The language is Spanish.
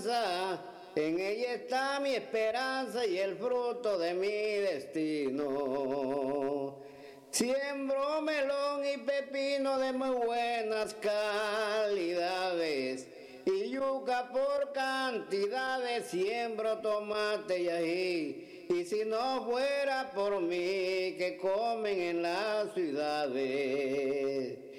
crianza, en ella está mi esperanza y el fruto de mi destino. Siembro melón y pepino de muy buenas calidades, y yuca por cantidades, siembro tomate y ají, y si no fuera por mí, que comen en las ciudades.